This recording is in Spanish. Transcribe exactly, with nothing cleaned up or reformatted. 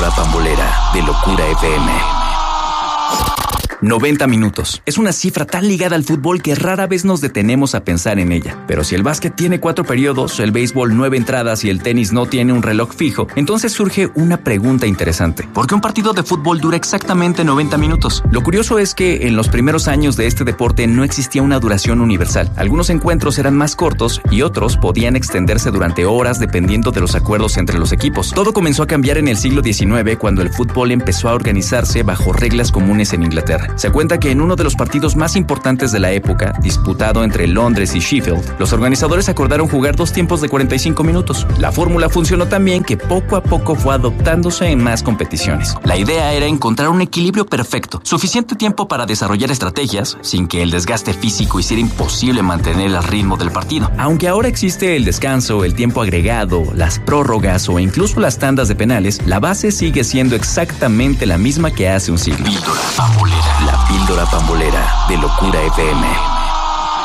Píldora Pambolera de Locura F M. noventa minutos. Es una cifra tan ligada al fútbol que rara vez nos detenemos a pensar en ella. Pero si el básquet tiene cuatro periodos, el béisbol nueve entradas y el tenis no tiene un reloj fijo, entonces surge una pregunta interesante. ¿Por qué un partido de fútbol dura exactamente noventa minutos? Lo curioso es que en los primeros años de este deporte no existía una duración universal. Algunos encuentros eran más cortos y otros podían extenderse durante horas dependiendo de los acuerdos entre los equipos. Todo comenzó a cambiar en el siglo diecinueve cuando el fútbol empezó a organizarse bajo reglas comunes en Inglaterra. Se cuenta que en uno de los partidos más importantes de la época, disputado entre Londres y Sheffield, los organizadores acordaron jugar dos tiempos de cuarenta y cinco minutos. La fórmula funcionó tan bien que poco a poco fue adoptándose en más competiciones. La idea era encontrar un equilibrio perfecto, suficiente tiempo para desarrollar estrategias, sin que el desgaste físico hiciera imposible mantener el ritmo del partido. Aunque ahora existe el descanso, el tiempo agregado, las prórrogas o incluso las tandas de penales, la base sigue siendo exactamente la misma que hace un siglo. Píldora Pambolera. La Píldora Pambolera de Locura F M.